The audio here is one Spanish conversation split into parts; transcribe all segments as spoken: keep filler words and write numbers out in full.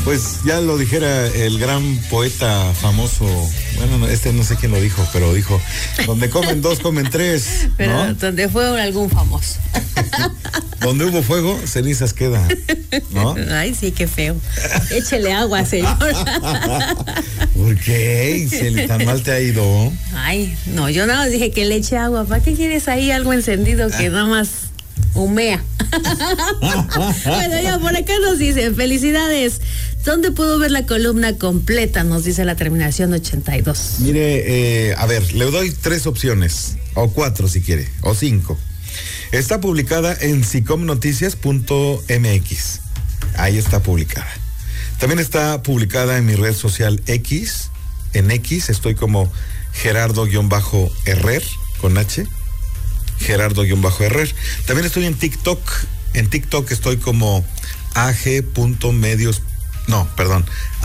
Pues ya lo dijera el gran poeta famoso, bueno, este no sé quién lo dijo, pero dijo, donde comen dos, comen tres, pero ¿no? Donde fue algún famoso. Donde hubo fuego, cenizas quedan, ¿no? Ay, sí, qué feo. Échele agua, señor. ¿Por qué? ¿Se tan mal te ha ido? Ay, no, yo nada más dije que le eche agua. ¿Para qué quieres ahí algo encendido que nada más humea? Bueno, ya por acá nos dicen, felicidades. ¿Dónde puedo ver la columna completa? Nos dice la terminación ochenta y dos. Mire, eh, a ver, le doy tres opciones, o cuatro si quiere, o cinco. Está publicada en sicomnoticias punto m x. Ahí está publicada. También está publicada en mi red social X. En X estoy como Gerardo-Herrer, con H. Gerardo-Herrer. También estoy en TikTok. En TikTok estoy como ag.medios. No, perdón.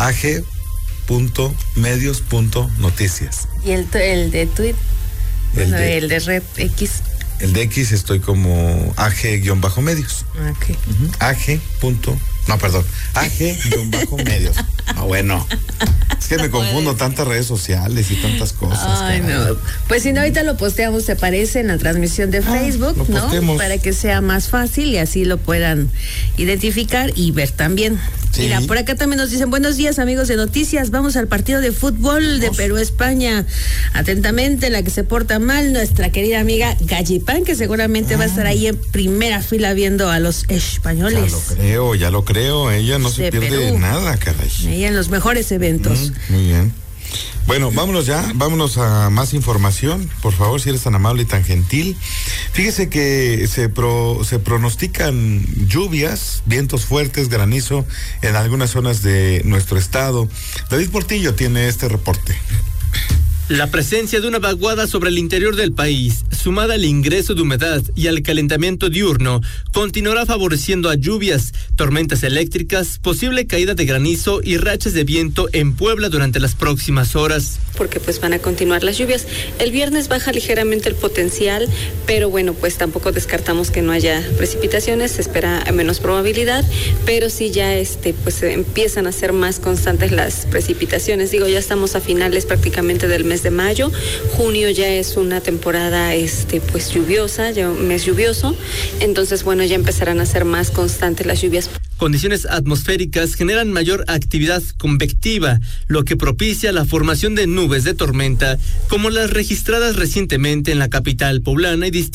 ag.medios.noticias. ¿Y el, el de Twitter? El Bueno, de, el de Red X. El de X estoy como ag-medios. Okay. Uh-huh. ag. No, perdón. ag-medios. No, bueno. Es que me confundo tantas redes sociales y tantas cosas. Ay, caray. no. Pues si no, ahorita lo posteamos, ¿te parece? En la transmisión de Facebook, ah, ¿no? Postemos. Para que sea más fácil y así lo puedan identificar y ver también. Sí. Mira, por acá también nos dicen, buenos días, amigos de Noticias. Vamos al partido de fútbol de Perú-España. Atentamente, la que se porta mal, nuestra querida amiga Gallipán, que seguramente ah. va a estar ahí en primera fila viendo a los españoles. Ya lo creo, ya lo creo. Ella no se pierde Perú. nada, caray. Ella en los mejores eventos. Mm, muy bien. Bueno, vámonos ya, vámonos a más información, por favor, si eres tan amable y tan gentil. Fíjese que se, pro, se pronostican lluvias, vientos fuertes, granizo en algunas zonas de nuestro estado. David Portillo tiene este reporte. La presencia de una vaguada sobre el interior del país, sumada al ingreso de humedad y al calentamiento diurno, continuará favoreciendo a lluvias, tormentas eléctricas, posible caída de granizo y rachas de viento en Puebla durante las próximas horas. Porque pues van a continuar las lluvias. El viernes baja ligeramente el potencial, pero bueno, pues tampoco descartamos que no haya precipitaciones, se espera menos probabilidad, pero sí ya este pues empiezan a ser más constantes las precipitaciones. Digo, ya estamos a finales prácticamente del mes de mayo, junio ya es una temporada este pues lluviosa, ya un mes lluvioso, entonces bueno, ya empezarán a ser más constantes las lluvias. Condiciones atmosféricas generan mayor actividad convectiva, lo que propicia la formación de nubes de tormenta, como las registradas recientemente en la capital poblana y distintas